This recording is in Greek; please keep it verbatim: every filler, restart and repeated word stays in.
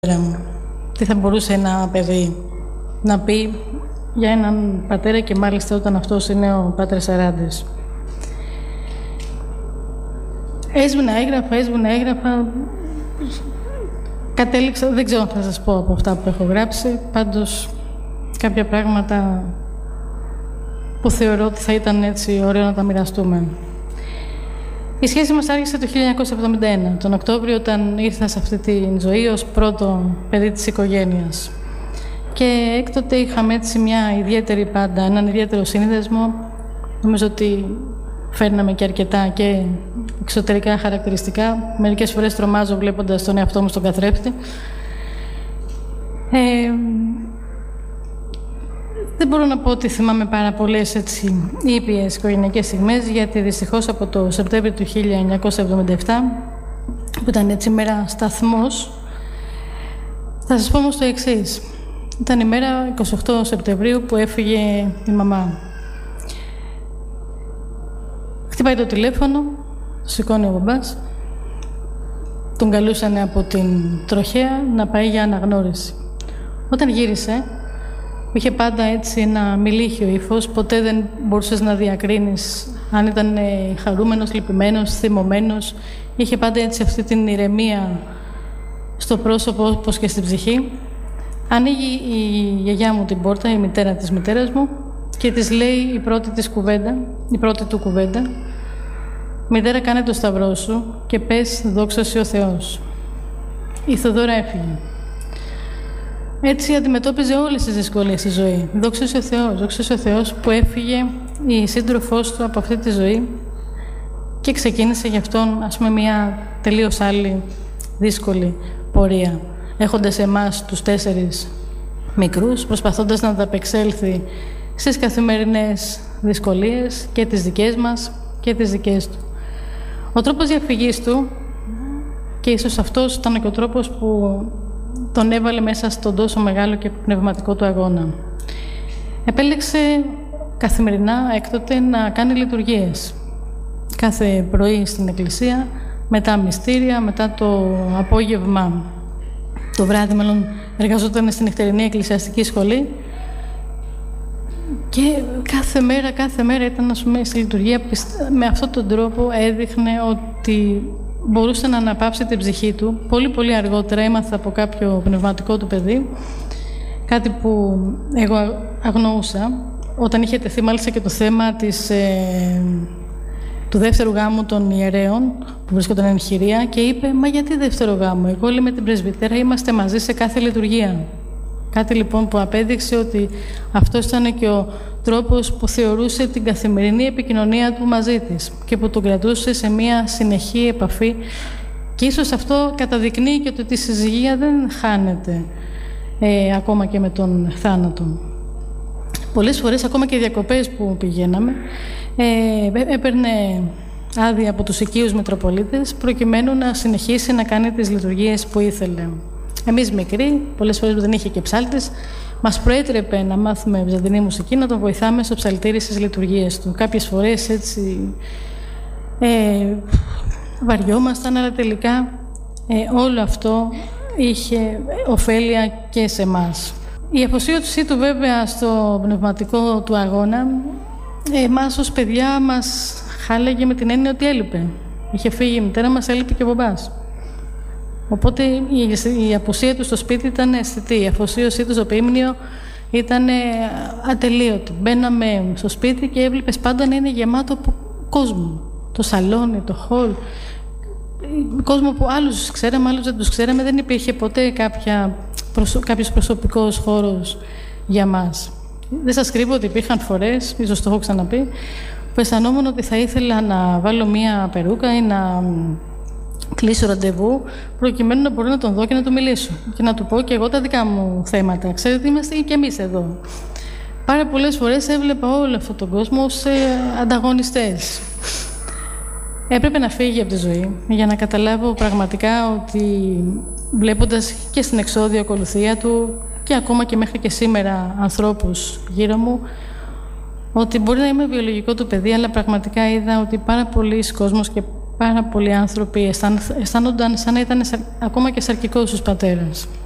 Τι θα μπορούσε ένα παιδί να πει για έναν πατέρα, και μάλιστα όταν αυτός είναι ο Πάτερ Σαράντης. Έσβηνα, έγραφα, έσβηνα, έγραφα. Κατέληξα, δεν ξέρω αν θα σας πω από αυτά που έχω γράψει, πάντως κάποια πράγματα που θεωρώ ότι θα ήταν έτσι ωραίο να τα μοιραστούμε. Η σχέση μας άρχισε το χίλια εννιακόσια εβδομήντα ένα, τον Οκτώβριο, όταν ήρθα σε αυτή τη ζωή ως πρώτο παιδί της οικογένειας. Και έκτοτε είχαμε έτσι μια ιδιαίτερη πάντα, έναν ιδιαίτερο σύνδεσμο. Νομίζω ότι φέρναμε και αρκετά και εξωτερικά χαρακτηριστικά. Μερικές φορές τρομάζω βλέποντας τον εαυτό μου στον καθρέφτη. Ε, δεν μπορώ να πω ότι θυμάμαι πάρα πολλές έτσι ήπιες οικογενειακές στιγμές, γιατί δυστυχώς από το Σεπτέμβριο του χίλια εννιακόσια εβδομήντα επτά, που ήταν έτσι μέρα σταθμός, θα σας πω όμως το εξής. Ήταν η μέρα εικοστή όγδοη Σεπτεμβρίου που έφυγε η μαμά. Χτυπάει το τηλέφωνο, το σηκώνει ο μπαμπάς, τον καλούσαν από την τροχέα να πάει για αναγνώριση. Όταν γύρισε, είχε πάντα έτσι ένα μιλίχιο ύφος, ποτέ δεν μπορούσες να διακρίνεις αν ήταν χαρούμενος, λυπημένος, θυμωμένος. Είχε πάντα έτσι αυτή την ηρεμία στο πρόσωπο όπως και στην ψυχή. Ανοίγει η γιαγιά μου την πόρτα, η μητέρα της μητέρας μου, και της λέει η πρώτη της κουβέντα, η πρώτη του κουβέντα: «Μητέρα, κάνε το σταυρό σου και πες δόξα σοι ο Θεός». Η Θοδώρα έφυγε. Έτσι αντιμετώπιζε όλες τις δυσκολίες στη ζωή. Δόξα σοι ο Θεός, δόξα σοι ο Θεός, που έφυγε η σύντροφός του από αυτή τη ζωή και ξεκίνησε γι' αυτόν, ας πούμε, μια τελείως άλλη δύσκολη πορεία. Έχοντας εμάς τους τέσσερις μικρούς, προσπαθώντας να ανταπεξέλθει στις καθημερινές δυσκολίες, και τις δικές μας και τις δικές του. Ο τρόπος διαφυγής του, και ίσως αυτός ήταν και ο τρόπος που τον έβαλε μέσα στον τόσο μεγάλο και πνευματικό του αγώνα. Επέλεξε καθημερινά έκτοτε να κάνει λειτουργίες. Κάθε πρωί στην εκκλησία, μετά μυστήρια, μετά το απόγευμα, το βράδυ μάλλον, εργαζόταν στην νυχτερινή εκκλησιαστική σχολή, και κάθε μέρα, κάθε μέρα ήταν, ας πούμε, στη λειτουργία. Με αυτόν τον τρόπο έδειχνε ότι μπορούσε να αναπαύσει την ψυχή του. Πολύ πολύ αργότερα έμαθα από κάποιο πνευματικό του παιδί, κάτι που εγώ αγνοούσα, όταν είχε τεθεί μάλιστα και το θέμα της, ε, του δεύτερου γάμου των ιερέων που βρίσκονταν εν χειρία, και είπε: «Μα γιατί δεύτερο γάμο? Εγώ, λέει, με την πρεσβυτέρα είμαστε μαζί σε κάθε λειτουργία». Κάτι λοιπόν που απέδειξε ότι αυτός ήταν και ο τρόπος που θεωρούσε την καθημερινή επικοινωνία του μαζί της και που τον κρατούσε σε μια συνεχή επαφή, και ίσως αυτό καταδεικνύει και ότι η συζυγία δεν χάνεται ε, ακόμα και με τον θάνατο. Πολλές φορές, ακόμα και οι διακοπές που πηγαίναμε, ε, έπαιρνε άδεια από τους οικείους Μητροπολίτες προκειμένου να συνεχίσει να κάνει τις λειτουργίες που ήθελε. Εμείς μικροί, πολλές φορές που δεν είχε και ψάλτης, μας προέτρεπε να μάθουμε βυζαντινή μουσική, να τον βοηθάμε στο ψαλτήρι στις λειτουργίες του. Κάποιες φορές έτσι ε, βαριόμασταν, αλλά τελικά ε, όλο αυτό είχε ωφέλεια και σε εμάς. Η αφοσίωσή του βέβαια στο πνευματικό του αγώνα, εμάς ως παιδιά μας χάλαγε με την έννοια ότι έλειπε. Είχε φύγει η μητέρα μας, έλειπε και ο μπαμπάς. Οπότε η απουσία του στο σπίτι ήταν αισθητή, η αφοσίωσή του στο ποίμνιο ήταν ατελείωτη. Μπαίναμε στο σπίτι και έβλεπες πάντα να είναι γεμάτο από κόσμο. Το σαλόνι, το χολ, κόσμο που άλλους ξέραμε, άλλους δεν τους ξέραμε, δεν υπήρχε ποτέ κάποια, προσω... κάποιος προσωπικός χώρος για μας. Δεν σας κρύβω ότι υπήρχαν φορές, ίσως το έχω ξαναπεί, που αισθανόμουν ότι θα ήθελα να βάλω μία περούκα ή να κλείσω ραντεβού, προκειμένου να μπορώ να τον δω και να του μιλήσω και να του πω και εγώ τα δικά μου θέματα. Ξέρετε, είμαστε και εμείς εδώ. Πάρα πολλές φορές έβλεπα όλο αυτόν τον κόσμο σε ανταγωνιστές. Έπρεπε να φύγει από τη ζωή για να καταλάβω πραγματικά ότι, βλέποντας και στην εξώδιο ακολουθία του και ακόμα και μέχρι και σήμερα ανθρώπους γύρω μου, ότι μπορεί να είμαι βιολογικό του παιδί, αλλά πραγματικά είδα ότι πάρα πολλοί κόσμος και πάρα πολλοί άνθρωποι αισθάνονταν σαν να ήταν ακόμα και σαρκικός στους πατέρες.